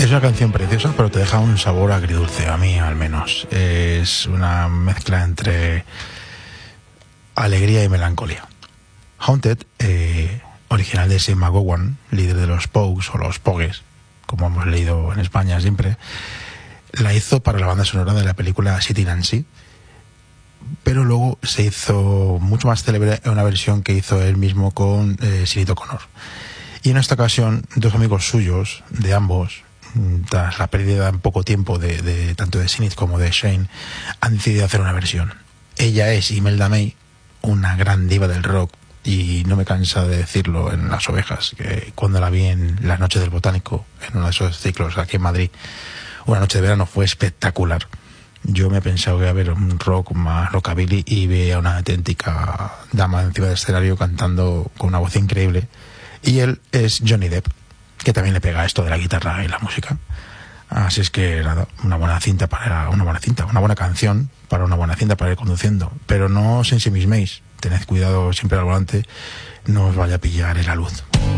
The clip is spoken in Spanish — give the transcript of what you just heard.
Es una canción preciosa, pero te deja un sabor agridulce, a mí al menos. Es una mezcla entre alegría y melancolía. Haunted, original de Sam McGowan, líder de los Pogues o los Pogues, como hemos leído en España siempre, la hizo para la banda sonora de la película City Nancy, pero luego se hizo mucho más célebre en una versión que hizo él mismo con Sinead O'Connor. Y en esta ocasión, dos amigos suyos, de ambos, tras la pérdida en poco tiempo de tanto de Sinead como de Shane, han decidido hacer una versión. Ella es Imelda May, una gran diva del rock, y no me cansa de decirlo en Las Ovejas, que cuando la vi en las noches del Botánico, en uno de esos ciclos aquí en Madrid, una noche de verano, fue espectacular. Yo me he pensado que iba a haber un rock más rockabilly y vi a una auténtica dama encima del escenario cantando con una voz increíble. Y él es Johnny Depp, que también le pega esto de la guitarra y la música. Así es que nada, una buena canción para una buena cinta para ir conduciendo. Pero no os ensimisméis, tened cuidado siempre al volante, no os vaya a pillar el alud.